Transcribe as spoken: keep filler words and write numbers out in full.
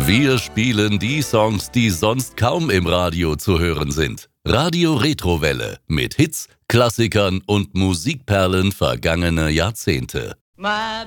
Wir spielen die Songs, die sonst kaum im Radio zu hören sind. Radio Retrowelle mit Hits, Klassikern und Musikperlen vergangener Jahrzehnte. My